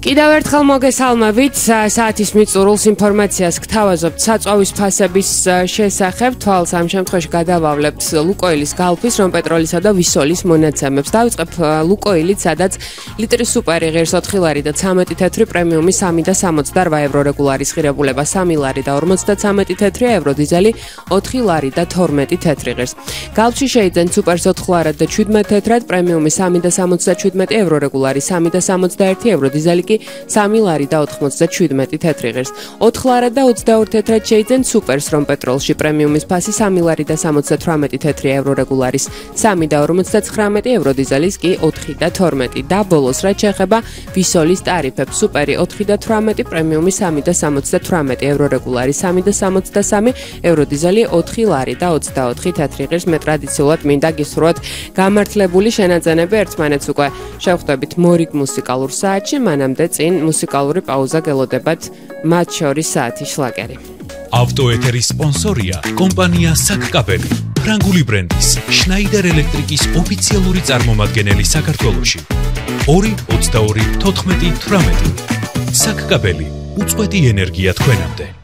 კიდევ ერთხელ მოგესალმებით საათის მიწურულს ინფორმაციას გთავაზობთ საწვავის ფასების შესახებ. თვალს ამ შემთხვევაში გადავავლებთ ლუკოილის გალფის, რომპეტროლისა და ვისოლის მონაცემებს. დავიწყებ ლუკოილით, სადაც ლიტრის სუპერი ღირს 4 ლარი და 13 თეთრი, პრემიუმი 3 და 68 евро რეგულარის ღირებულება 3 ლარი და 53 თეთრი евро, დიზელი 4 ლარი და 12 თეთრი ღირს. გალფში შეიძენ სუპერს 4 ლარად და 17 თეთრად, პრემიუმი 3 და 77 евро რეგულარი 3 და 61 евро, დიზელი 3 ლარი და 97 თეთრი ღირს. 4 ლარად და 22 თეთრად შეიძენ სუპერს რომპეტროლში, პრემიუმის ფასი 3 ლარი და 78 თეთრი евро რეგულარის 3 და 59 евро, დიზელის კი 4 და 12 და ბოლოს რაც შეეხება ვისოლის ტარიფებს, სუპერი 4 და 18, პრემიუმი 3 და 78 евро რეგულარი 3 და 63 евро, დიზელი 4 ლარი და 24 თეთრი ღირს. მე ტრადიციულად მინდა გისურვოთ გამართლებული შენაძენები, ერთმანეთს უკვე შევხვდებით მორიგ მუსიკალურ საათში, მანამდე წინ მუსიკალური პაუზა გელოდებათ, მათ შორის საათის შლაგერი. ავტოეთერის სპონსორია კომპანია საკკაბელი, ფრანგული ბრენდის შნაიდერ ელექტრიკის ოფიციალური წარმომადგენელი საქართველოში. 222 14 18 საკკაბელი, უწყვეტი ენერგია თქვენამდე.